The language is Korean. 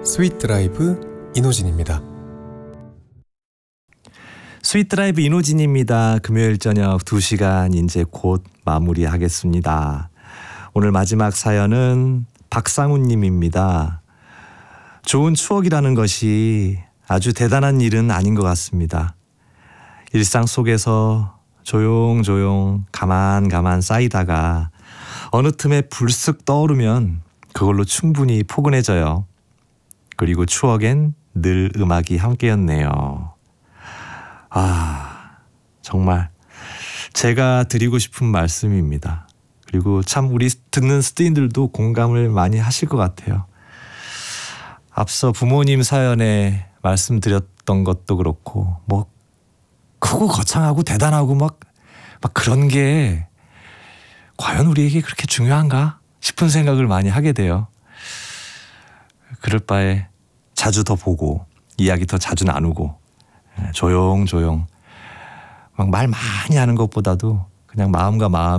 스윗 드라이브 이노진입니다. 스윗 드라이브 이노진입니다. 금요일 저녁 2시간 이제 곧 마무리하겠습니다. 오늘 마지막 사연은 박상훈 님입니다. 좋은 추억이라는 것이 아주 대단한 일은 아닌 것 같습니다. 일상 속에서 조용조용 가만 쌓이다가 어느 틈에 불쑥 떠오르면 그걸로 충분히 포근해져요. 그리고 추억엔 늘 음악이 함께였네요. 정말 제가 드리고 싶은 말씀입니다. 그리고 참 우리 듣는 스티인들도 공감을 많이 하실 것 같아요. 앞서 부모님 사연에 말씀드렸던 것도 그렇고 뭐 크고 거창하고 대단하고 막 그런 게 과연 우리에게 그렇게 중요한가 싶은 생각을 많이 하게 돼요. 그럴 바에 자주 더 보고 이야기 더 자주 나누고 조용조용 막 말 많이 하는 것보다도 그냥 마음과 마음